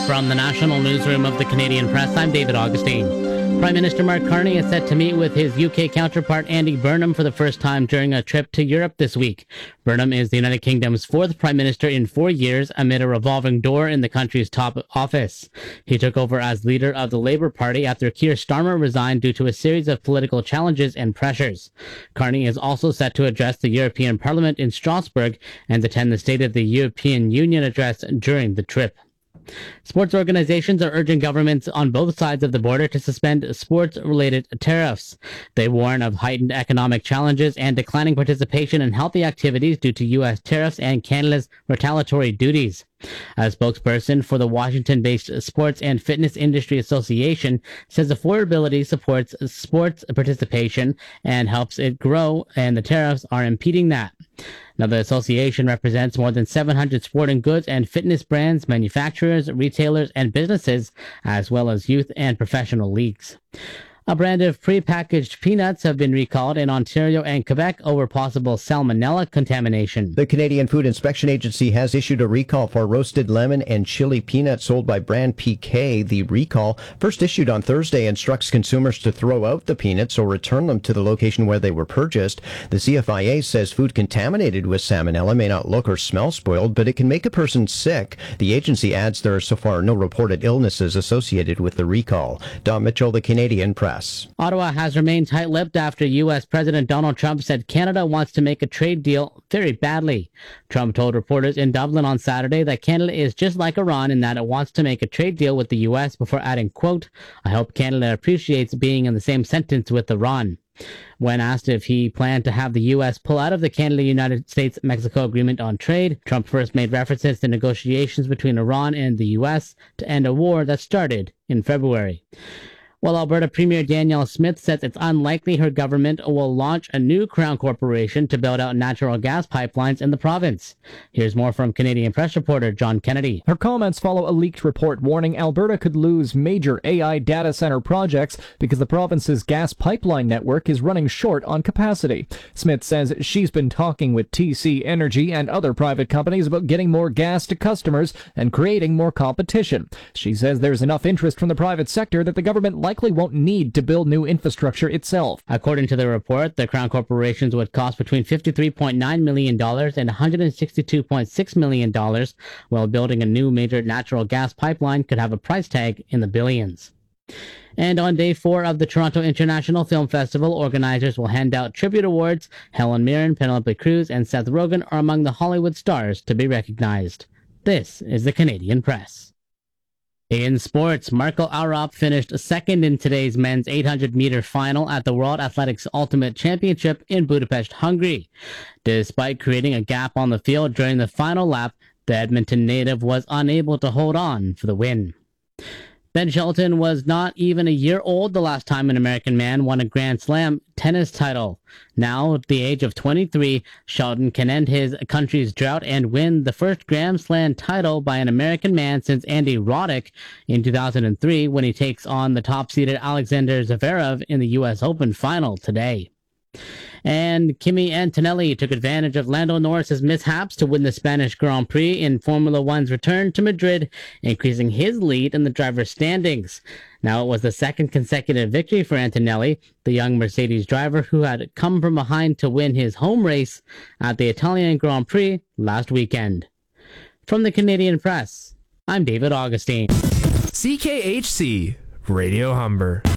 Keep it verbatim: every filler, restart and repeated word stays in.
From the National Newsroom of the Canadian Press, I'm David Augustine. Prime Minister Mark Carney is set to meet with his U K counterpart Andy Burnham for the first time during a trip to Europe this week. Burnham is the United Kingdom's fourth Prime Minister in four years amid a revolving door in the country's top office. He took over as leader of the Labour Party after Keir Starmer resigned due to a series of political challenges and pressures. Carney is also set to address the European Parliament in Strasbourg and attend the State of the European Union address during the trip. Sports organizations are urging governments on both sides of the border to suspend sports-related tariffs. They warn of heightened economic challenges and declining participation in healthy activities due to U S tariffs and Canada's retaliatory duties. A spokesperson for the Washington-based Sports and Fitness Industry Association says affordability supports sports participation and helps it grow, and the tariffs are impeding that. Now, the association represents more than seven hundred sporting goods and fitness brands, manufacturers, retailers, and businesses, as well as youth and professional leagues. A brand of pre-packaged peanuts have been recalled in Ontario and Quebec over possible salmonella contamination. The Canadian Food Inspection Agency has issued a recall for roasted lemon and chili peanuts sold by brand P K. The recall, first issued on Thursday, instructs consumers to throw out the peanuts or return them to the location where they were purchased. The C F I A says food contaminated with salmonella may not look or smell spoiled, but it can make a person sick. The agency adds there are so far no reported illnesses associated with the recall. Don Mitchell, the Canadian Press. Ottawa has remained tight-lipped after U S President Donald Trump said Canada wants to make a trade deal very badly. Trump told reporters in Dublin on Saturday that Canada is just like Iran in that it wants to make a trade deal with the U S before adding, quote, "I hope Canada appreciates being in the same sentence with Iran." When asked if he planned to have the U S pull out of the Canada-United States-Mexico agreement on trade, Trump first made references to negotiations between Iran and the U S to end a war that started in February. While Alberta Premier Danielle Smith says it's unlikely her government will launch a new Crown Corporation to build out natural gas pipelines in the province. Here's more from Canadian Press reporter John Kennedy. Her comments follow a leaked report warning Alberta could lose major A I data center projects because the province's gas pipeline network is running short on capacity. Smith says she's been talking with T C Energy and other private companies about getting more gas to customers and creating more competition. She says there's enough interest from the private sector that the government likely likely won't need to build new infrastructure itself. According to the report, the Crown corporations would cost between fifty-three point nine million dollars and one hundred sixty-two point six million dollars, while building a new major natural gas pipeline could have a price tag in the billions. And on day four of the Toronto International Film Festival, organizers will hand out tribute awards. Helen Mirren, Penelope Cruz, and Seth Rogen are among the Hollywood stars to be recognized. This is the Canadian Press. In sports, Marco Arop finished second in today's men's eight hundred meter final at the World Athletics Ultimate Championship in Budapest, Hungary. Despite creating a gap on the field during the final lap, the Edmonton native was unable to hold on for the win. Ben Shelton was not even a year old the last time an American man won a Grand Slam tennis title. Now, at the age of twenty-three, Shelton can end his country's drought and win the first Grand Slam title by an American man since Andy Roddick in two thousand three, when he takes on the top-seeded Alexander Zverev in the U S Open final today. And Kimi Antonelli took advantage of Lando Norris's mishaps to win the Spanish Grand Prix in Formula One's return to Madrid, increasing his lead in the driver's standings. Now, it was the second consecutive victory for Antonelli, the young Mercedes driver who had come from behind to win his home race at the Italian Grand Prix last weekend. From the Canadian Press, I'm David Augustine. C K H C Radio Humber.